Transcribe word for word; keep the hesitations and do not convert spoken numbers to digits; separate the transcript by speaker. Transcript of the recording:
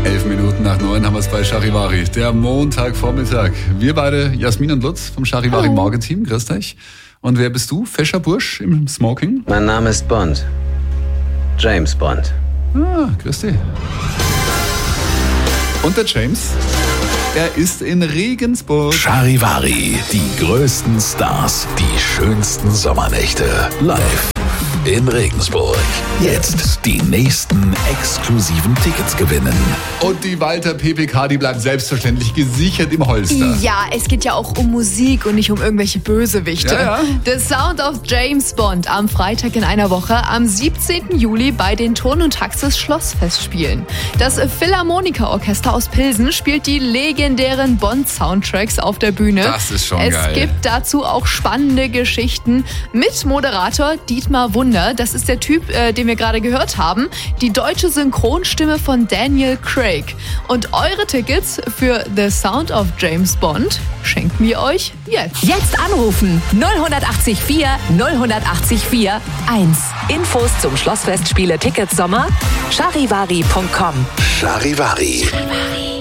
Speaker 1: Elf Minuten nach neun haben wir es bei Charivari. Der Montagvormittag. Wir beide, Jasmin und Lutz vom Charivari Morgenteam. Grüß dich. Und wer bist du? Fescher Bursch im Smoking?
Speaker 2: Mein Name ist Bond. James Bond.
Speaker 1: Ah, grüß dich. Und der James? Er ist in Regensburg.
Speaker 3: Charivari, die größten Stars, die schönsten Sommernächte. Live in Regensburg. Jetzt die nächsten exklusiven Tickets gewinnen.
Speaker 1: Und die Walter P P K, die bleibt selbstverständlich gesichert im Holster.
Speaker 4: Ja, es geht ja auch um Musik und nicht um irgendwelche Bösewichte.
Speaker 1: Ja, ja.
Speaker 4: The Sound of James Bond am Freitag in einer Woche, am siebzehnten Juli bei den Ton und Taxis Schlossfestspielen. Das Philharmoniker-Orchester aus Pilsen spielt die legendären Bond-Soundtracks auf der Bühne.
Speaker 1: Das ist schon
Speaker 4: es
Speaker 1: geil.
Speaker 4: Es gibt dazu auch spannende Geschichten mit Moderator Dietmar Wunder. Das ist der Typ, äh, den wir gerade gehört haben. Die deutsche Synchronstimme von Daniel Craig. Und eure Tickets für The Sound of James Bond schenken wir euch jetzt.
Speaker 5: Jetzt anrufen null acht vier null acht vier eins. Infos zum Schlossfestspiele Tickets Sommer charivari punkt com.
Speaker 3: Charivari.
Speaker 5: Charivari.